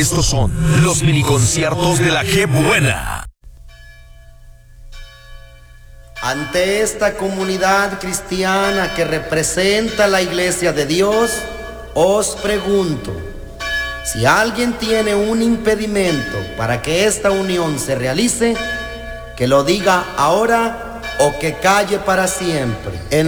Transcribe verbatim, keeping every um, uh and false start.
Estos son los miniconciertos de la G Buena. Ante esta comunidad cristiana que representa la Iglesia de Dios, os pregunto, si alguien tiene un impedimento para que esta unión se realice, que lo diga ahora o que calle para siempre. En